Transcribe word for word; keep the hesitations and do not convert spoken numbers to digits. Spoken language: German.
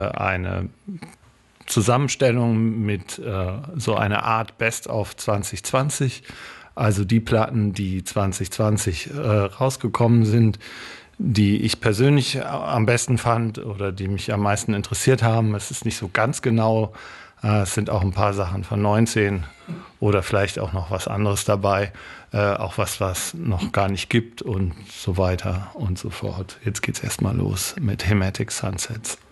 eine Zusammenstellung mit äh, so einer Art Best-of zwanzig zwanzig, also die Platten, die zwanzig zwanzig äh, rausgekommen sind, die ich persönlich am besten fand oder die mich am meisten interessiert haben. Es ist nicht so ganz genau, äh, es sind auch ein paar Sachen von neunzehn oder vielleicht auch noch was anderes dabei, äh, auch was, was noch gar nicht gibt und so weiter und so fort. Jetzt geht's erstmal los mit Hematic Sunsets.